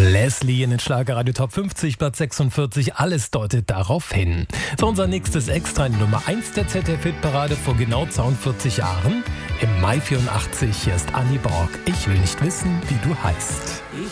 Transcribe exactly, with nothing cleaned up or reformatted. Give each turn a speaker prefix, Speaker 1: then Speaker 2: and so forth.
Speaker 1: Leslie in den Schlagerradio Top fünfzig, Platz sechsundvierzig, alles deutet darauf hin. So, unser nächstes Extra in Nummer eins der Z D F-Hitparade vor genau zweiundvierzig Jahren. Im Mai vierundachtzig, hier ist Annie Borg. Ich will nicht wissen, wie du heißt.
Speaker 2: Ich